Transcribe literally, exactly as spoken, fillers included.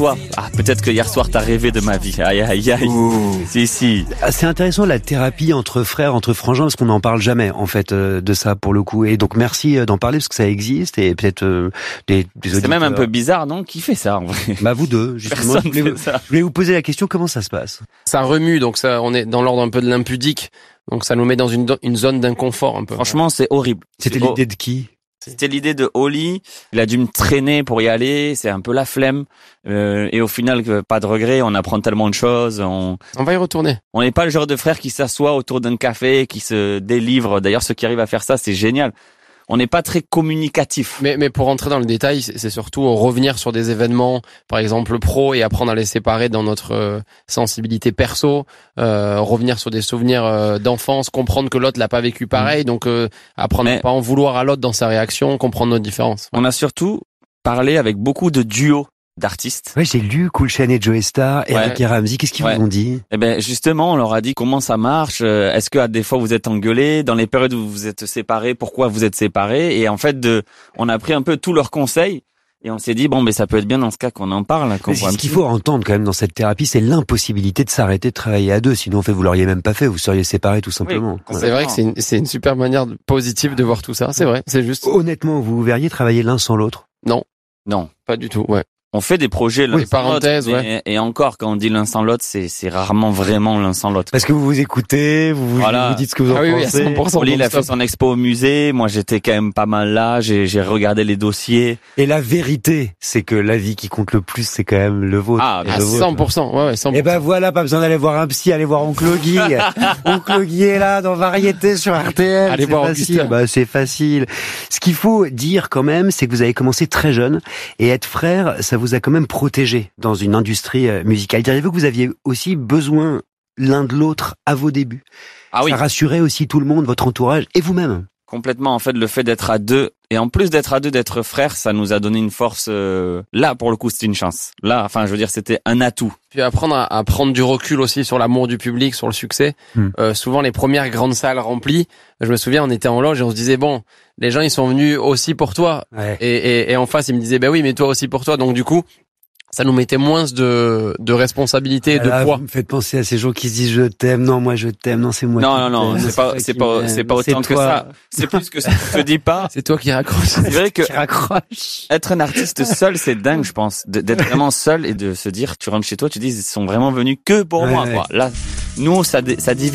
Toi, ah, peut-être que hier soir t'as rêvé de ma vie. Aïe aïe aïe. Ouh. Si si. Ah, c'est intéressant la thérapie entre frères, entre frangins, parce qu'on n'en parle jamais en fait euh, de ça pour le coup. Et donc merci euh, d'en parler parce que ça existe et peut-être euh, des, des C'est auditeurs. même un peu bizarre, non? Qui fait ça en vrai? Bah vous deux, justement. Personne Je voulais, fait vous, ça. je voulais vous poser la question, comment ça se passe? Ça remue, donc ça, on est dans l'ordre un peu de l'impudique. Donc ça nous met dans une, une zone d'inconfort un peu. Franchement, c'est horrible. C'était C'est- l'idée de qui? C'était l'idée de Oli. Il a dû me traîner pour y aller. C'est un peu la flemme. Euh, et au final, que- pas de regret. On apprend tellement de choses. On On va y retourner. on n'est pas le genre de frère qui s'assoit autour d'un café, qui se délivre. D'ailleurs, ceux qui arrivent à faire ça, c'est génial. On n'est pas très communicatif. Mais, mais pour rentrer dans le détail, c'est c'est surtout revenir sur des événements, par exemple pro, et apprendre à les séparer dans notre euh, sensibilité perso, euh, revenir sur des souvenirs euh, d'enfance, comprendre que l'autre l'a pas vécu pareil, donc euh, apprendre Mais- à pas en vouloir à l'autre dans sa réaction, comprendre nos différences. On a surtout parlé avec beaucoup de duos d'artistes. Ouais, j'ai lu Cool Chain et Joey Star, Ouais. Eric et Ramsey. Qu'est-ce qu'ils Ouais. vous ont dit? Eh ben justement, on leur a dit comment ça marche. euh, Est-ce que à des fois vous êtes engueulés dans les périodes où vous êtes séparés? Pourquoi vous êtes séparés? Et en fait, de, on a pris un peu tous leurs conseils et on s'est dit bon, mais ça peut être bien dans ce cas qu'on en parle. qu'on Mais voit un ce qu'il petit- faut entendre quand même dans cette thérapie, c'est l'impossibilité de s'arrêter de travailler à deux. Sinon, en fait, vous l'auriez même pas fait. Vous seriez séparés tout simplement. Oui, C'est vrai que c'est une, c'est une super manière de- positive de voir tout ça. C'est vrai, c'est juste. Honnêtement, vous vous verriez travailler l'un sans l'autre? Non, Non. pas du tout. Ouais. On fait des projets l'un Oui, sans l'autre, parenthèse, mais- Et encore, quand on dit l'un sans l'autre, c'est c'est rarement vraiment l'un sans l'autre. Parce que vous vous écoutez, vous vous, Voilà. vous dites ce que vous en Ah oui, oui, à pensez. cent pour cent. Oli, il a non-stop. fait son expo au musée. Moi, j'étais quand même pas mal là. J'ai j'ai regardé les dossiers. Et la vérité, c'est que la vie qui compte le plus, c'est quand même le vôtre. Ah, Et À le vôtre. cent pour cent. Ouais, ouais, cent pour cent. Et ben voilà, pas besoin d'aller voir un psy, allez voir Oncle Guy. Oncle Guy est là dans Variété sur R T L. Allez c'est voir facile. Augustin. Bah, c'est facile. Ce qu'il faut dire quand même, c'est que vous avez commencé très jeune et être frère, ça vous a quand même protégé dans une industrie euh, musicale. Diriez-vous que vous aviez aussi besoin l'un de l'autre à vos débuts? Ah oui. Ça rassurait aussi tout le monde, votre entourage et vous-même. Complètement, en fait, le fait d'être à deux, et en plus d'être à deux, d'être frères, ça nous a donné une force. euh, Là, pour le coup, c'était une chance. Là, enfin, je veux dire, c'était un atout. Puis apprendre à, à prendre du recul aussi sur l'amour du public, sur le succès. Hmm. Euh, souvent les premières grandes salles remplies, je me souviens, on était en loge et on se disait bon, les gens ils sont venus aussi pour toi. Ouais. Et, et, et en face ils me disaient ben oui, mais toi aussi pour toi. Donc du coup, ça nous mettait moins de, de responsabilité et de Là, poids. vous me faites penser à ces gens qui se disent je t'aime, non moi je t'aime, non c'est moi. Non, qui non, non, t'aime, c'est pas, toi c'est qui pas, m'aimes, c'est pas autant que toi ça. C'est plus que ça se dit pas. C'est toi qui raccroches. C'est vrai que qui raccroche. être un artiste seul, c'est dingue, je pense, de- d'être vraiment seul et de se dire, tu rentres chez toi, tu dis, ils sont vraiment venus que pour Ouais, moi. ouais. Quoi. Là, nous, ça, dé- ça divise.